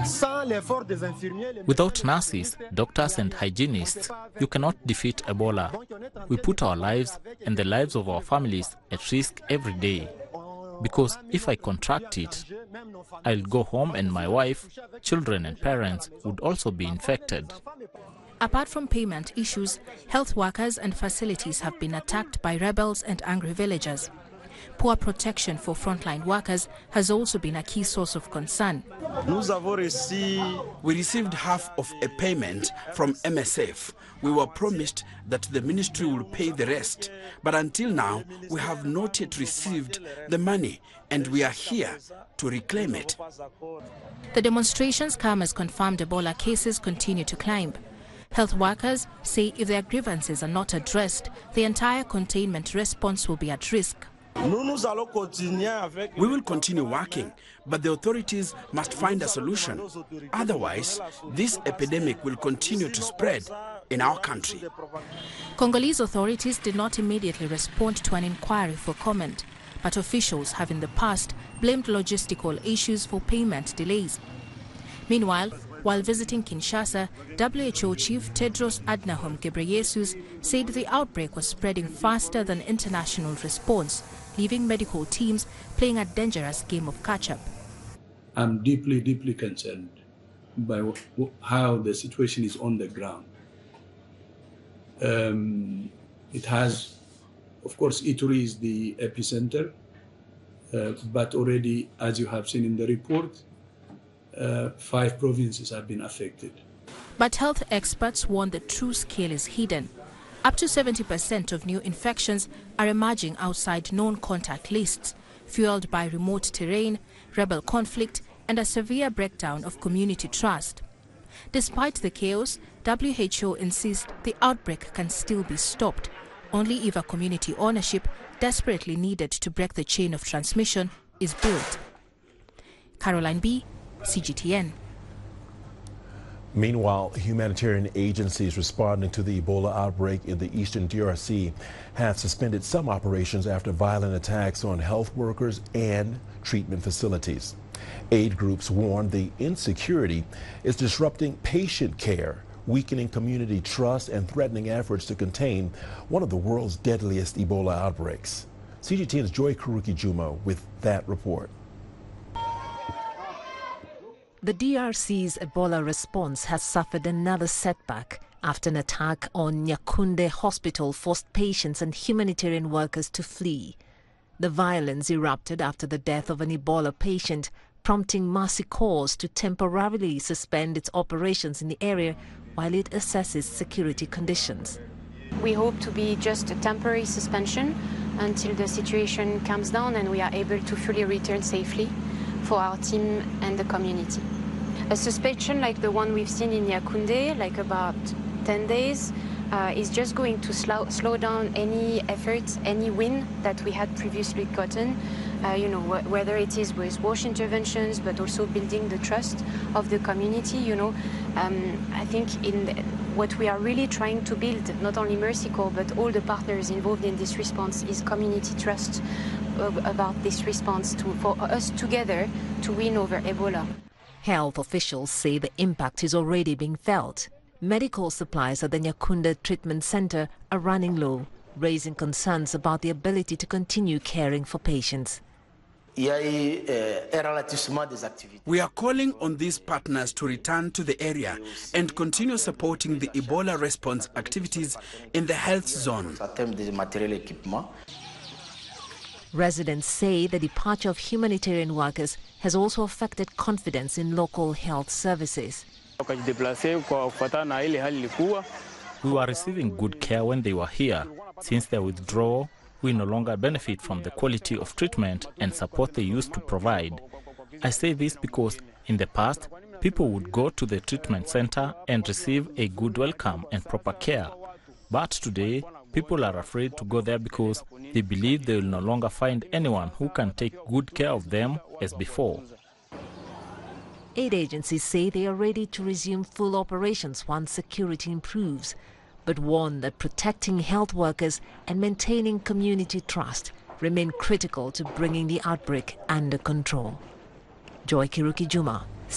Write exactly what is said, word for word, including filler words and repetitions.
Without nurses, doctors and hygienists, you cannot defeat Ebola. We put our lives and the lives of our families at risk every day. Because if I contract it, I'll go home and my wife, children and parents would also be infected. Apart from payment issues, health workers and facilities have been attacked by rebels and angry villagers. Poor protection for frontline workers has also been a key source of concern. We received half of a payment from M S F. We were promised that the ministry will pay the rest. But until now, we have not yet received the money, and we are here to reclaim it. The demonstrations come as confirmed Ebola cases continue to climb. Health workers say if their grievances are not addressed, the entire containment response will be at risk. We will continue working, but the authorities must find a solution. Otherwise, this epidemic will continue to spread in our country. Congolese authorities did not immediately respond to an inquiry for comment, but officials have in the past blamed logistical issues for payment delays. Meanwhile, while visiting Kinshasa, W H O Chief Tedros Adhanom Ghebreyesus said the outbreak was spreading faster than international response, leaving medical teams playing a dangerous game of catch-up. I'm deeply, deeply concerned by how the situation is on the ground. Um, it has, of course, Ituri is the epicenter, uh, but already, as you have seen in the report, uh, five provinces have been affected. But health experts warn the true scale is hidden. Up to seventy percent of new infections are emerging outside known contact lists, fueled by remote terrain, rebel conflict, and a severe breakdown of community trust. Despite the chaos, W H O insists the outbreak can still be stopped, only if a community ownership desperately needed to break the chain of transmission is built. Caroline B., C G T N. Meanwhile, humanitarian agencies responding to the Ebola outbreak in the eastern D R C have suspended some operations after violent attacks on health workers and treatment facilities. Aid groups warn the insecurity is disrupting patient care, weakening community trust, and threatening efforts to contain one of the world's deadliest Ebola outbreaks. C G T N's Joy Karuki-Juma with that report. The D R C's Ebola response has suffered another setback after an attack on Nyakunde Hospital forced patients and humanitarian workers to flee. The violence erupted after the death of an Ebola patient, prompting Mercy Corps to temporarily suspend its operations in the area while it assesses security conditions. We hope to be just a temporary suspension until the situation calms down and we are able to fully return safely for our team and the community. A suspension like the one we've seen in Nyakunde, like about ten days, uh, is just going to slow, slow down any efforts, any win that we had previously gotten, uh, you know, wh whether it is with WASH interventions, but also building the trust of the community, you know. Um, I think in the, what we are really trying to build, not only Mercy Corps, but all the partners involved in this response, is community trust about this response to, for us together to win over Ebola. Health officials say the impact is already being felt. Medical supplies at the Nyakunde Treatment Center are running low, raising concerns about the ability to continue caring for patients. We are calling on these partners to return to the area and continue supporting the Ebola response activities in the health zone. Residents say the departure of humanitarian workers has also affected confidence in local health services. We were receiving good care when they were here. Since their withdrawal, we no longer benefit from the quality of treatment and support they used to provide. I say this because in the past, people would go to the treatment center and receive a good welcome and proper care. But today, people are afraid to go there because they believe they will no longer find anyone who can take good care of them as before. Aid agencies say they are ready to resume full operations once security improves, but warn that protecting health workers and maintaining community trust remain critical to bringing the outbreak under control. Joy Karuki-Juma.